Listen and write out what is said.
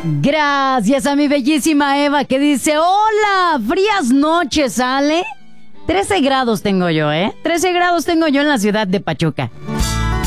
Gracias a mi bellísima Eva que dice, hola, frías noches, ¿sale? 13 grados tengo yo, 13 grados tengo yo en la ciudad de Pachuca.